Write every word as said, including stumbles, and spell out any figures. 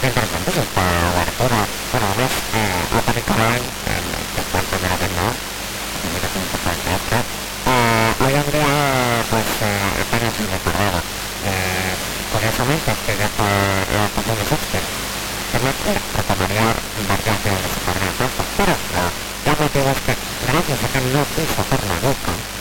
bastante interesante esta obertura. Bueno, además, eh, Atomic Mind, el que fue el primero que no, y mira que un poco de teatro, eh, hoy en día, pues, eh, están así de carrera. Eh, curiosamente, que ya fue la canción de Shakespeare, permite retomaría varias de su carrera, pero, eh, el motivo es que, gracias a que no quiso hacer la boca,